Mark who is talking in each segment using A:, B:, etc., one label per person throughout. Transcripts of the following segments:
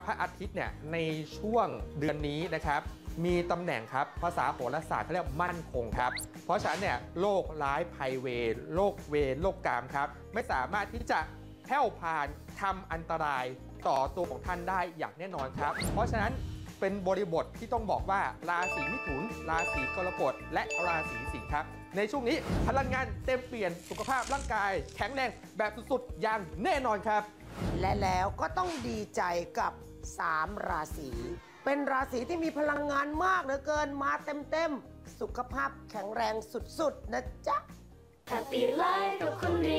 A: พระอาทิตย์เนี่ยในช่วงเดือนนี้นะครับมีตำแหน่งครับภาษาโหราศาสตร์เขาเรียกมั่นคงครับเพราะฉะนั้นเนี่ยโรคร้ายภัยเวรโรคเวรโรคกามครับไม่สามารถที่จะแผ่วพานทำอันตรายต่อตัวของท่านได้อย่างแน่นอนครับเพราะฉะนั้นเป็นบริบทที่ต้องบอกว่าราศีมิถุนราศีกรกฎและราศีสิงห์ครับในช่วงนี้พลังงานเต็มเปลี่ยนสุขภาพร่างกายแข็งแรงแบบสุดๆอย่างแน่นอนครับ
B: และแล้วก็ต้องดีใจกับ3ราศีเป็นราศีที่มีพลังงานมากเหลือเกินมาเต็มๆสุขภาพแข็งแรงสุดๆนะจ๊ะ
C: Happy Life กับคนดี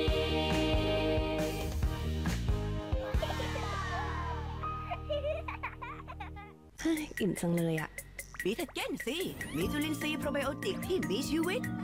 D: เฮ้ยอิ่มจังเลยอะ
E: บีทาเก้นสิมีจุลินทรีย์โปรไบโอติกที่มีชีวิต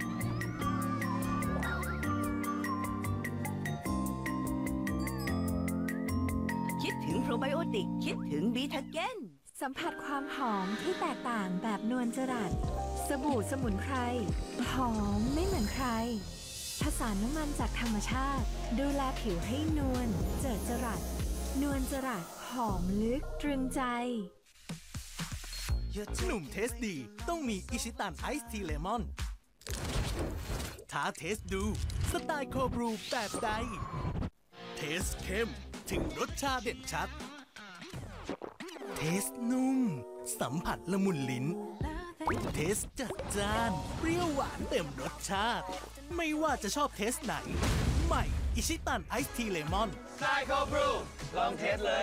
E: คิดถึงโปรไบโอติกคิดถึงบีทาเก้น
F: สัมผัสความหอมที่แตกต่างแบบนวลจรัสสบู่สมุนไพรหอมไม่เหมือนใครผสานน้ำมันจากธรรมชาติดูแลผิวให้นวลเจิดจรัสนวลจรัสหอมลึกตรึงใจ
G: หนุ่มเทสดีต้องมีอิชิตันไอซ์ทีเลมอนท้าเทสดูสไตล์โคบรูแบบใดเทสเข้มถึงรสชาติเด่นชัดเทสนุ่มสัมผัสละมุนลิ้นเทสจัดจ้านเปรี้ยวหวานเต็มรสชาติไม่ว่าจะชอบเทสไหนใหม่อิชิตันไอซ์ทีเลมอน
H: สไตล์โคบรูลองเทสเลย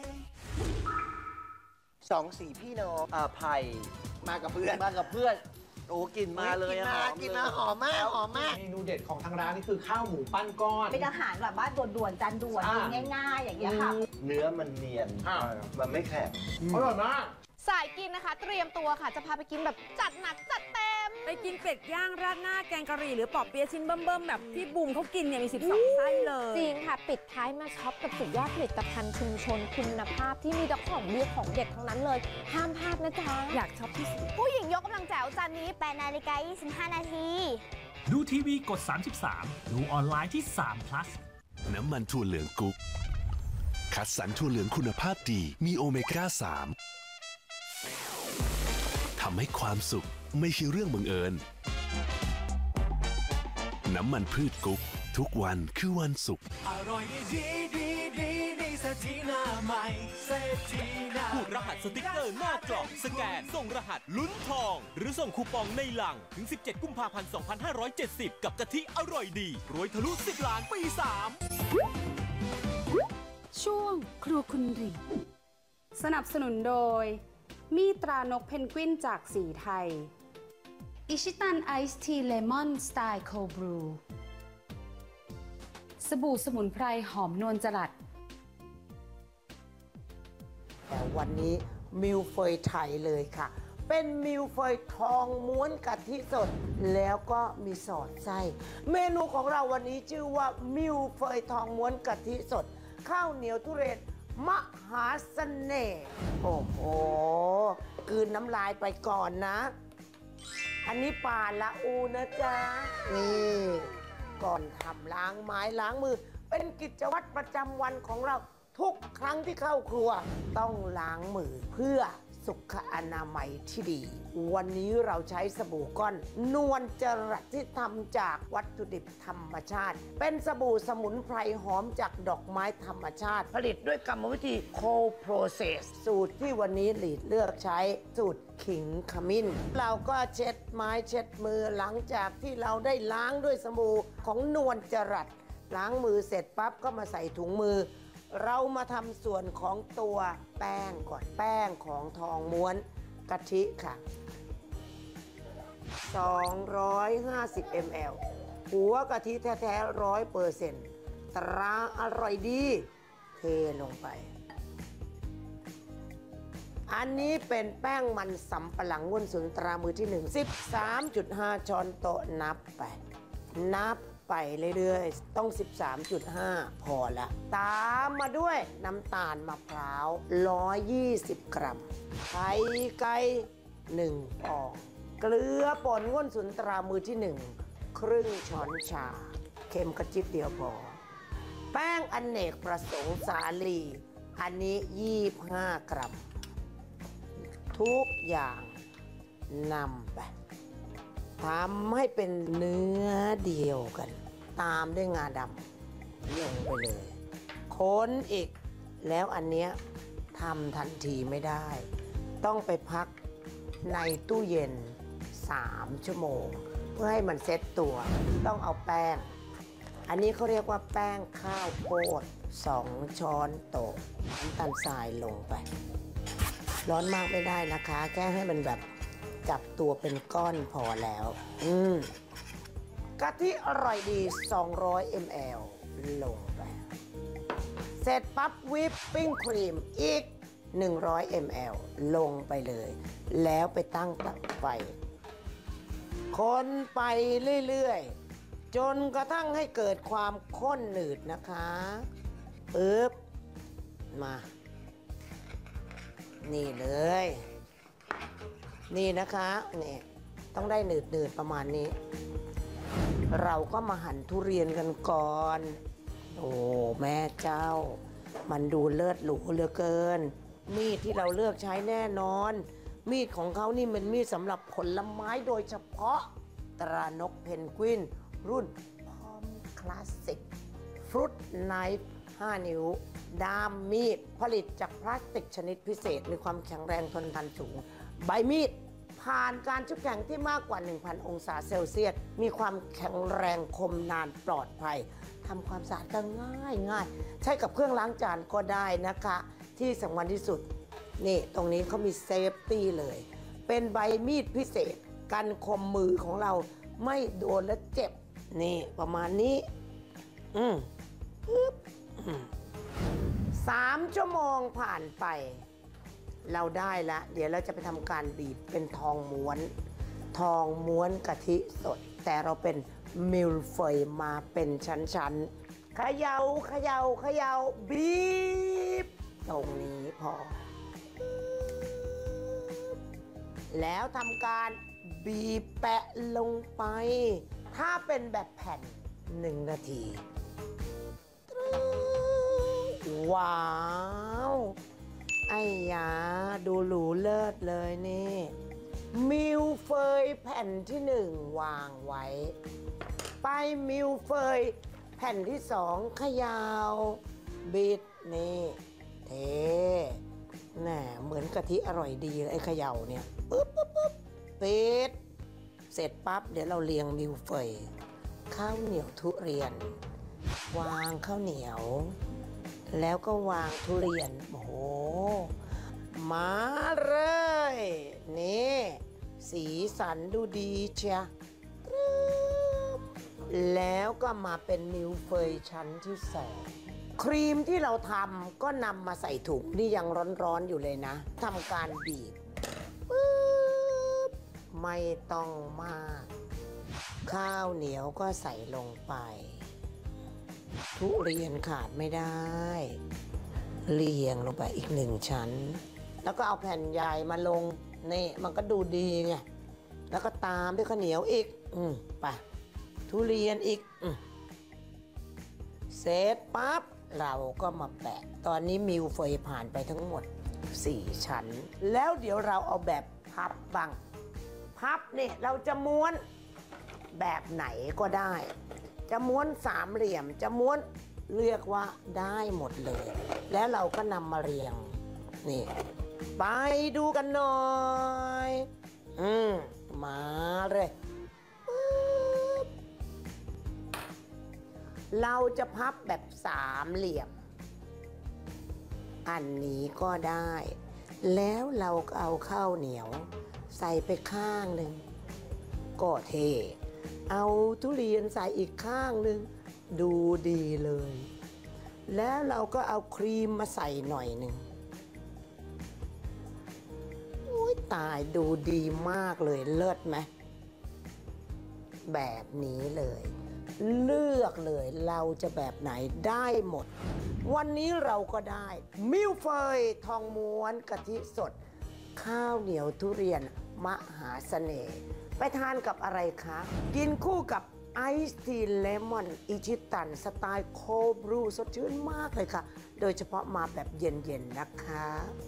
B: 2 สีพี่น้อง
H: ไผ่
B: มากับเพื่อน
H: โอ้กลิ่นมาเลยอะ
B: กินมาหอมมากหอมมาก
I: เมนูเด็ดของทางร้านนี่คือข้าวหมูปั้นก้อน
J: เป็นอาหารแบบว่าด่วนๆจานด่วนกินง่ายๆ อย่างเงี้ยค่ะ
H: เนื้อมันเนียนมันไม่แข็ง
I: อร่อยมาก
J: สายกินนะคะ เตรียมตัวค่ะ จะพาไปกินแบบจัดหนักจัดเต็ม
D: ไปกินเป็ดย่างราดหน้าแกงกะหรี่หรือปอเปี๊ยะชิ้นเบิ่มๆแบบที่บูมเขากินเนี่ยมี 12 ไส้เลย
J: จริงค่ะ ปิดท้ายมาช็อปกับสุดยอดผลิตภัณฑ์ชุมชนคุณภาพที่มีแต่ของดีของเด็ดทั้งนั้นเลย ห้ามพลาดนะจ๊ะ
D: อยากช็อปที่สุด
J: ผู้หญิงยกกำลังแจ๋วจานนี้8:25 นาที
K: ดูทีวีกด 33 ดูออนไลน์ที่3 plus
L: น้ำมันถั่วเหลืองกุ๊กคัดสรรถั่วเหลืองคุณภาพดีมีโอเมก้า 3ทำให้ความสุขไม่ใช่เรื่องบังเอิญน้ำมันพืชกุ๊กทุกวันคือวันสุข
G: อร่อยดีเศรษฐีหน้าใหม่เศรษฐีหน้า
M: พูดรหัสสติ๊กเกอร์หน้ากล่องสแกนส่งรหัสลุ้นทอง หรือส่งคูปองในหลังถึง 17 กุมภาพันธ์ 2570 กับกะทิอร่อยดีรวยทะลุ 10 ล้านปี 3
F: ช่วงครัวคุณรีสนับสนุนโดยมีตรานกเพนกวินจากสีไทยอิชิตันไอซ์ทีเลมอนสไตล์โคบรูสบู่สมุนไพรหอมนวลจรัส
B: แต่วันนี้มิลเฟยไทยเลยค่ะเป็นมิลเฟยทองม้วนกะทิสดแล้วก็มีสอดไส้เมนูของเราวันนี้ชื่อว่ามิลเฟยทองม้วนกะทิสดข้าวเหนียวทุเรศมหาเสน่ห์โอ้โหกลืนน้ำลายไปก่อนนะอันนี้ปลาละอูนะจ๊ะนี่ก่อนทำล้างไม้ล้างมือเป็นกิจวัตรประจำวันของเราทุกครั้งที่เข้าครัวต้องล้างมือเพื่อสุขอนามัยที่ดีวันนี้เราใช้สบู่ก้อนนวลจรัสที่ทำจากวัตถุดิบธรรมชาติเป็นสบู่สมุนไพรหอมจากดอกไม้ธรรมชาติผลิตด้วยกรรมวิธี Cold Process สูตรที่วันนี้หลีดเลือกใช้สูตรขิงขมิ้นเราก็เช็ดไม้เช็ดมือหลังจากที่เราได้ล้างด้วยสบู่ของนวลจรัสล้างมือเสร็จปั๊บก็มาใส่ถุงมือเรามาทำส่วนของตัวแป้งก่อนแป้งของทองม้วนกะทิค่ะ250 ml หัวกะทิแท้ๆ 100%ตราอร่อยดีเทลงไปอันนี้เป็นแป้งมันสำปะหลังวุ้นสุนตรามือที่ 1 13.5 ช้อนโต๊ะนับไปไปเรื่อยๆต้อง 13.5 พอละตามมาด้วยน้ำตาลมะพร้าว120 กรัมไข่ไก่1 ฟองเกลือป่นง่วนสุนตรามือที่ 1 ครึ่งช้อนชาเค็มกระจิบเดียวพอแป้งอเนกประสงค์สาลีอันนี้25 กรัม ทุกอย่างนำไปทำให้เป็นเนื้อเดียวกัน ตามด้วยงาดำลงไปเลย คนอีกแล้วอันเนี้ยทำทันทีไม่ได้ ต้องไปพักในตู้เย็น3 ชั่วโมง เพื่อให้มันเซ็ตตัว ต้องเอาแป้ง อันนี้เขาเรียกว่าแป้งข้าวโพด2 ช้อนโต๊ะน้ำตาลทรายลงไป ร้อนมากไม่ได้นะคะ แค่ให้มันแบบจับตัวเป็นก้อนพอแล้วกะทิอร่อยดี200 ml ลงไป เสร็จปั๊บวิปปิ้งครีมอีก100 ml ลงไปเลย แล้วไปตั้งไฟคนไปเรื่อยๆจนกระทั่งให้เกิดความข้นหนืดนะคะปึ๊บมา นี่เลย นี่นะคะนี่ต้องได้หนืดๆประมาณนี้ เราก็มาหั่นทุเรียนกันก่อน โอ้แม่เจ้า มันดูเลิศหรูเหลือเกิน มีดที่เราเลือกใช้แน่นอน มีดของเขานี่เป็นมีดสำหรับผลไม้โดยเฉพาะตรานกเพนกวินรุ่นพอมคลาสสิกฟรุตไนฟ์5 นิ้วด้ามมีดผลิตจากพลาสติกชนิดพิเศษมีความแข็งแรงทนทานสูง ใบมีดผ่านการชุบแข็งที่มากกว่า 1,000 องศาเซลเซียสมีความแข็งแรงคมนานปลอดภัยทำความสะอาดก็ง่ายใช้กับเครื่องล้างจานก็ได้นะคะ ที่สำคัญที่สุดนี่ตรงนี้เขามีเซฟตี้เลย เป็นใบมีดพิเศษกันคมมือของเราไม่โดนและเจ็บนี่ประมาณนี้3 ชั่วโมงผ่านไปเราได้ละเดี๋ยวเราจะไปทำการบีบเป็นทองม้วนกะทิสดแต่เราเป็นมิลเฟยมาเป็นชั้นๆเขย่าบีบตรงนี้พอแล้วทำการบีบแปะลงไปถ้าเป็นแบบแผ่น1 นาทีว้าวไอ้ยาดูหรูเลิศเลยนี่มิลเฟยแผ่นที่1วางไว้ไปมิลเฟยแผ่นที่2เขยาวบิดนี่เทแหน่เหมือนกะทิอร่อยดีเลยไอ้เขยาวเนี่ยปึ๊บปิดเสร็จปั๊บเดี๋ยวเราเรียงมิลเฟยข้าวเหนียวทุเรียนวางข้าวเหนียวแล้วก็วางทุเรียนโอ้โหมาเลยนี่สีสันดูดีเชียแล้วก็มาเป็นมิลเฟยชั้นที่2ครีมที่เราทำก็นำมาใส่ถุงนี่ยังร้อนๆอยู่เลยนะทำการบีบปึ๊บไม่ต้องมากข้าวเหนียวก็ใส่ลงไปทุเรียนขาดไม่ได้เรียงลงไปอีก1 ชั้นแล้วก็เอาแผ่นใหญ่มาลงนี่มันก็ดูดีไงแล้วก็ตามด้วยข้าวเหนียวอีกไปทุเรียนอีกเสร็จปั๊บเราก็มาแปะตอนนี้มิลเฟยผ่านไปทั้งหมด4 ชั้นแล้วเดี๋ยวเราเอาแบบพับบ้างพับเนี่ยเราจะม้วนแบบไหนก็ได้จะม้วน3 เหลี่ยมจะม้วนเรียกว่าได้หมดเลยแล้วเราก็นำมาเรียงนี่ไปดูกันหน่อยมาเลยเราจะพับแบบ3 เหลี่ยมอันนี้ก็ได้แล้วเราก็เอาข้าวเหนียวใส่ไปข้างหนึ่งก็เทเอาทุเรียนใส่อีกข้างหนึ่งดูดีเลยแล้วเราก็เอาครีมมาใส่หน่อยหนึ่งอุ้ยตายดูดีมากเลยเลิศไหมแบบนี้เลยเลือกเลยเราจะแบบไหนได้หมดวันนี้เราก็ได้มิลเฟยทองม้วนกะทิสดข้าวเหนียวทุเรียนมหาเสน่ห์ไปทานกับอะไรคะกินคู่กับไอซ์ทีเลมอนอิชิตันสไตล์โคบรูสดชื่นมากเลยค่ะ โดยเฉพาะมาแบบเย็นๆนะคะ